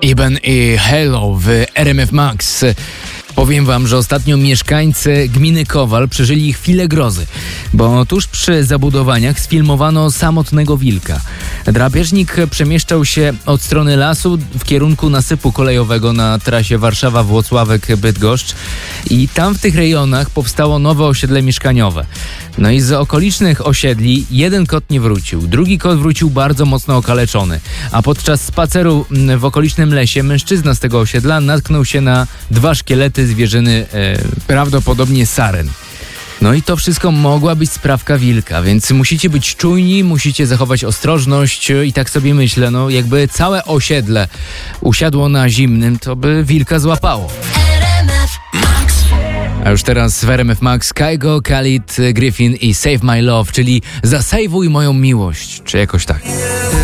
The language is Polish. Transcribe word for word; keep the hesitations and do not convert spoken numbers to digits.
Iben i Hello w R M F Max. Powiem wam, że ostatnio mieszkańcy gminy Kowal przeżyli chwilę grozy, bo tuż przy zabudowaniach sfilmowano samotnego wilka. Drapieżnik przemieszczał się od strony lasu w kierunku nasypu kolejowego na trasie Warszawa-Włocławek-Bydgoszcz i tam w tych rejonach powstało nowe osiedle mieszkaniowe. No i z okolicznych osiedli jeden kot nie wrócił, drugi kot wrócił bardzo mocno okaleczony, a podczas spaceru w okolicznym lesie mężczyzna z tego osiedla natknął się na dwa szkielety zwierzyny, e, prawdopodobnie saren. No i to wszystko mogła być sprawka wilka, więc musicie być czujni, musicie zachować ostrożność i tak sobie myślę, no jakby całe osiedle usiadło na zimnym, to by wilka złapało. A już teraz w R M F Max Kygo, Khalid, Griffin i Save My Love, czyli zasejwuj moją miłość, czy jakoś tak.